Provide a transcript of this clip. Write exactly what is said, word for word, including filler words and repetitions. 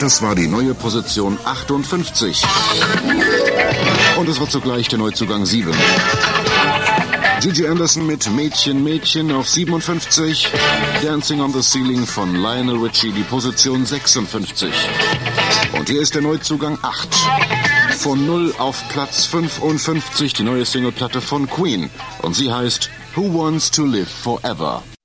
Das war die neue Position achtundfünfzig. Und es war zugleich der Neuzugang sieben. Gigi Anderson mit Mädchen, Mädchen auf siebenundfünfzig. Dancing on the Ceiling von Lionel Richie, die Position sechsundfünfzig. Und hier ist der Neuzugang acht. Von null auf Platz fünfundfünfzig, die neue Singleplatte von Queen. Und sie heißt Who Wants to Live Forever?